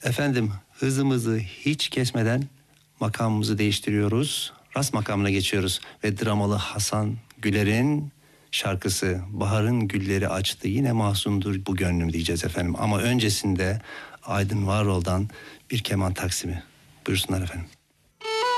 Efendim hızımızı hiç kesmeden makamımızı değiştiriyoruz. Rast makamına geçiyoruz ve dramalı Hasan Güler'in şarkısı Baharın Gülleri Açtı Yine Mahzundur Bu Gönlüm diyeceğiz efendim. Ama öncesinde Aydın Varol'dan bir keman taksimi. Buyursunlar efendim.